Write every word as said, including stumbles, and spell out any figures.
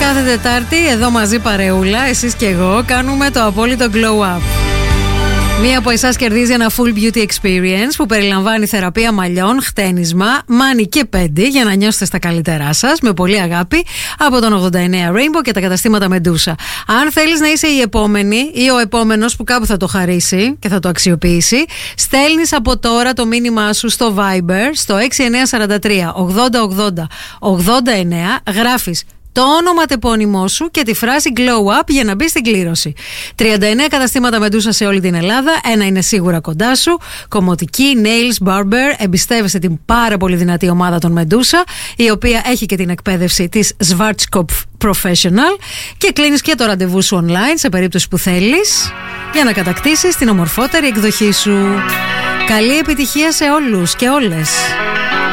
Κάθε Τετάρτη εδώ μαζί παρεούλα, εσείς και εγώ, κάνουμε το απόλυτο glow up. Μία από εσάς κερδίζει ένα full beauty experience που περιλαμβάνει θεραπεία μαλλιών, χτένισμα, μάνι και πέντι για να νιώσετε στα καλύτερά σας με πολύ αγάπη από τον ογδόντα εννέα Rainbow και τα καταστήματα Medusa. Αν θέλεις να είσαι η επόμενη ή ο επόμενος που κάπου θα το χαρίσει και θα το αξιοποιήσει, στέλνεις από τώρα το μήνυμά σου στο Viber στο έξι εννιά τέσσερα τρία ογδόντα ογδόντα ογδόντα εννέα, γράφεις το όνομα τεπώνυμό σου και τη φράση glow up για να μπει στην κλήρωση. τριάντα εννέα καταστήματα Medusa σε όλη την Ελλάδα. Ένα είναι σίγουρα κοντά σου. Κομμωτική, nails, barber. Εμπιστεύεσαι την πάρα πολύ δυνατή ομάδα των Medusa, η οποία έχει και την εκπαίδευση της Schwarzkopf Professional. Και κλείνεις και το ραντεβού σου online σε περίπτωση που θέλεις, για να κατακτήσεις την ομορφότερη εκδοχή σου. Καλή επιτυχία σε όλους και όλες.